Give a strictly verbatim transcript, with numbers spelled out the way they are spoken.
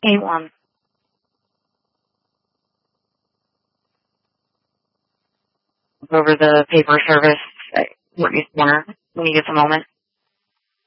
eight one. Over the paper service at Courtney's Corner when you get a moment.